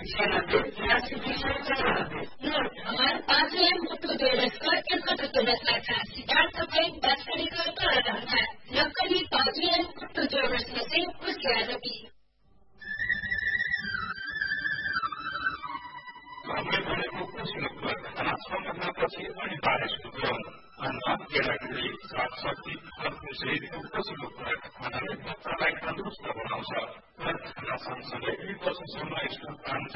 96 8296 note हमारे pass है मुट्ठू jewellers का तिलकत ज्वेलर्स का सिद्धार्थ बैंक 10 का रहता है नकली पाजी एंड मुट्ठू ज्वेलर्स में से कुछ ज्यादा भी हमले भनेको कुसुमको खाना समझपछि अनि बारिसको क्रम अन्न केराकुरी सागसब्जी फलफुल सहितको पशुको खुराक खानाले बच्चालाई तन्दुरुस्त बनाउँछ। खाना सँगसँगै 2 वर्षसम्म स्तनपान